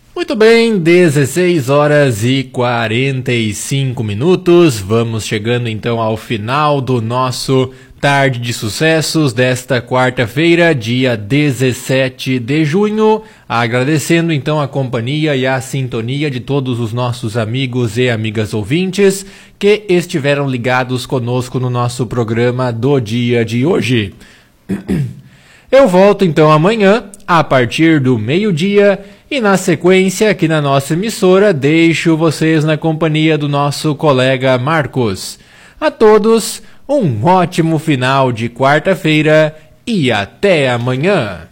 Muito bem, 16 horas e 45 minutos. Vamos chegando então ao final do nosso Tarde de Sucessos desta quarta-feira, dia 17 de junho. Agradecendo então a companhia e a sintonia de todos os nossos amigos e amigas ouvintes que estiveram ligados conosco no nosso programa do dia de hoje. Eu volto então amanhã, a partir do meio-dia, e na sequência, aqui na nossa emissora, deixo vocês na companhia do nosso colega Marcos. A todos, um ótimo final de quarta-feira e até amanhã!